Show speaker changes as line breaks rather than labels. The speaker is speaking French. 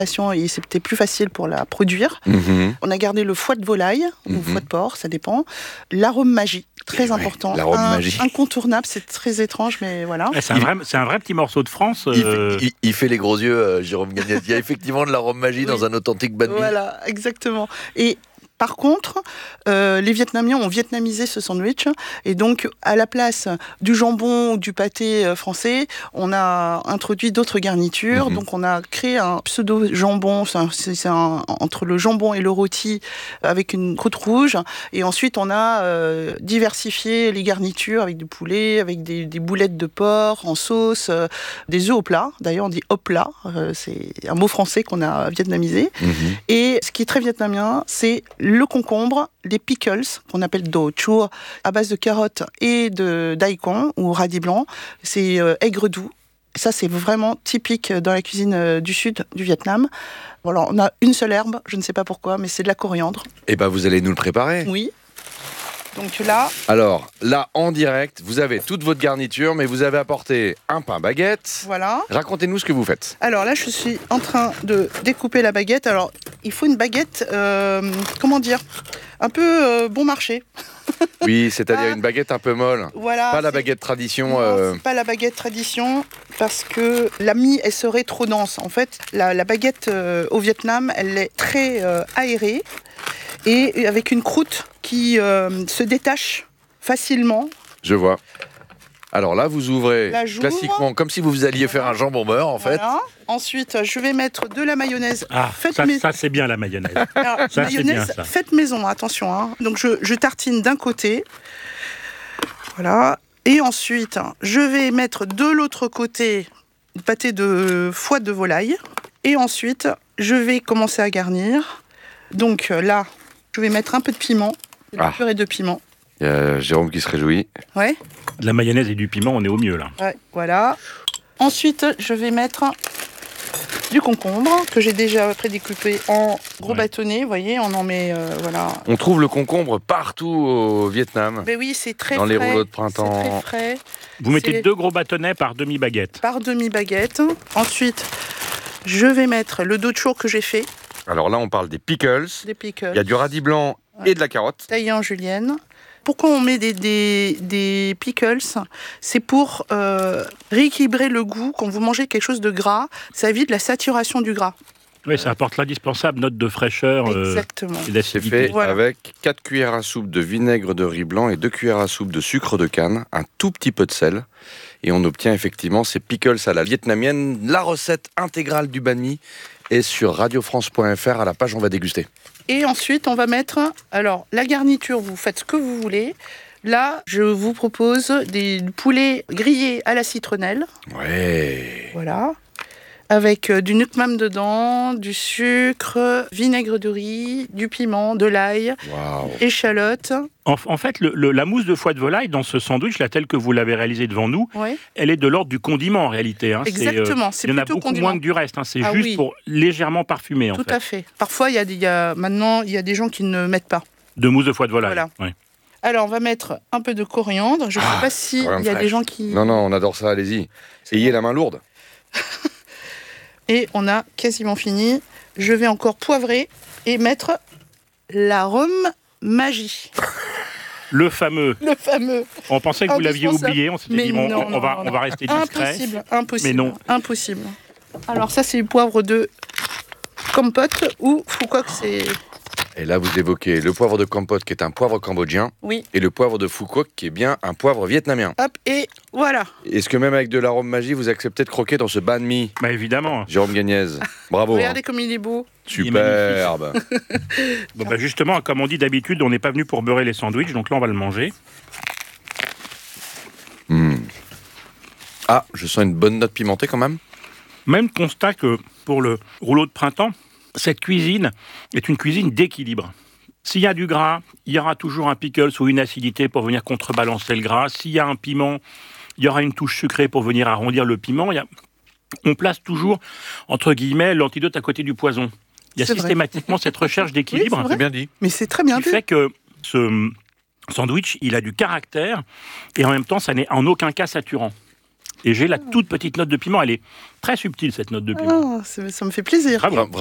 Et c'était plus facile pour la produire. On a gardé le foie de volaille ou foie de porc, ça dépend. L'arôme magie, très important.
L'arôme magie.
Incontournable, c'est très étrange, mais voilà.
C'est un vrai petit morceau de France.
Il fait les gros yeux, Jérôme Gagnès. Il y a effectivement de l'arôme magie dans un authentique banh mi.
Voilà, exactement. Et par contre, les Vietnamiens ont vietnamisé ce sandwich et donc à la place du jambon ou du pâté français, on a introduit d'autres garnitures. Donc on a créé un pseudo jambon, c'est entre le jambon et le rôti avec une croûte rouge. Et ensuite on a diversifié les garnitures avec du poulet, avec des boulettes de porc en sauce, des œufs au plat. D'ailleurs on dit au plat, c'est un mot français qu'on a vietnamisé. Et ce qui est très vietnamien, c'est le concombre, les pickles, qu'on appelle do chua, à base de carottes et de daikon ou radis blanc. C'est aigre doux. Ça, c'est vraiment typique dans la cuisine du sud du Vietnam. Voilà, on a une seule herbe, je ne sais pas pourquoi, mais c'est de la coriandre.
Eh ben, vous allez nous le préparer.
Oui. Donc là...
Alors, là, en direct, vous avez toute votre garniture, mais vous avez apporté un pain baguette.
Voilà.
Racontez-nous ce que vous faites.
Alors là, je suis en train de découper la baguette. Alors, il faut une baguette, comment dire, un peu bon marché.
Oui, c'est-à-dire une baguette un peu molle.
Voilà.
Pas la baguette tradition.
Non, c'est pas la baguette tradition, parce que la mie, elle serait trop dense. En fait, la baguette au Vietnam, elle est très aérée et avec une croûte qui se détache facilement.
Je vois. Alors là, vous ouvrez classiquement comme si vous alliez faire un jambon beurre, en fait.
Ensuite, je vais mettre de la mayonnaise.
Ça c'est bien la mayonnaise.
Alors,
ça,
mayonnaise
c'est bien, ça.
faite maison, attention. Hein. Donc je tartine d'un côté. Voilà. Et ensuite, je vais mettre de l'autre côté du pâté de foie de volaille. Et ensuite, je vais commencer à garnir. Donc là, je vais mettre un peu de piment, de la purée de piment.
Il y a Jérôme qui se réjouit.
Ouais.
De la mayonnaise et du piment, on est au mieux là.
Ouais, voilà. Ensuite, je vais mettre du concombre que j'ai déjà prédécoupé en gros bâtonnets. Vous voyez, on en met, voilà.
On trouve le concombre partout au Vietnam.
Mais oui, c'est très
dans
frais.
Les rouleaux de printemps.
C'est très frais.
Vous mettez 2 gros bâtonnets par demi-baguette.
Par demi-baguette. Ensuite, je vais mettre le dos de chou que j'ai fait.
Alors là, on parle des pickles.
Des pickles.
Il y a du radis blanc et de la carotte.
Taillé en julienne. Pourquoi on met des pickles ? C'est pour rééquilibrer le goût. Quand vous mangez quelque chose de gras, ça évite la saturation du gras.
Oui, ça apporte l'indispensable note de fraîcheur
Exactement.
et d'acidité.
C'est fait avec 4 cuillères à soupe de vinaigre de riz blanc et 2 cuillères à soupe de sucre de canne, un tout petit peu de sel. Et on obtient effectivement ces pickles à la vietnamienne. La recette intégrale du banh mi est sur radiofrance.fr à la page On va déguster.
Et ensuite, on va mettre... Alors, la garniture, vous faites ce que vous voulez. Là, je vous propose des poulets grillés à la citronnelle.
Ouais.
Voilà. Avec du nuc mam dedans, du sucre, vinaigre de riz, du piment, de l'ail, échalote.
En fait, la mousse de foie de volaille dans ce sandwich, là, tel que vous l'avez réalisé devant nous, elle est de l'ordre du condiment en réalité. Hein.
Exactement,
il y en a beaucoup moins que du reste. Hein. C'est juste pour légèrement parfumer.
Tout à fait. Parfois, maintenant, il y a des gens qui ne mettent pas.
De mousse de foie de volaille.
Voilà.
Ouais.
Alors, on va mettre un peu de coriandre. Je ne sais pas s'il y a des gens qui...
Non, on adore ça, allez-y. Ayez la main lourde.
Et on a quasiment fini. Je vais encore poivrer et mettre l'arôme magie.
Le fameux. On pensait que vous l'aviez oublié. On s'était dit, on va rester discret.
Impossible. Alors ça, c'est le poivre de Compote ou Phu-quoc, c'est...
Et là, vous évoquez le poivre de Compote, qui est un poivre cambodgien.
Oui.
Et le poivre de Phu-quoc, qui est bien un poivre vietnamien.
Hop, et voilà.
Est-ce que même avec de l'arôme magie, vous acceptez de croquer dans ce banh mi ?
Bah évidemment.
Jérôme Gagnès, bravo.
Regardez comme il est beau.
Superbe.
Bon, bah justement, comme on dit d'habitude, on n'est pas venu pour beurrer les sandwichs, donc là, on va le manger.
Ah, je sens une bonne note pimentée quand même.
Même constat que pour le rouleau de printemps, cette cuisine est une cuisine d'équilibre. S'il y a du gras, il y aura toujours un pickles ou une acidité pour venir contrebalancer le gras. S'il y a un piment, il y aura une touche sucrée pour venir arrondir le piment. On place toujours, entre guillemets, l'antidote à côté du poison. Il y a systématiquement cette recherche d'équilibre.
Oui,
c'est bien dit.
Mais c'est très bien dit.
Qui fait que ce sandwich, il a du caractère et en même temps, ça n'est en aucun cas saturant. Et j'ai la toute petite note de piment. Elle est très subtile, cette note de piment.
Ça me fait plaisir.
Bravo.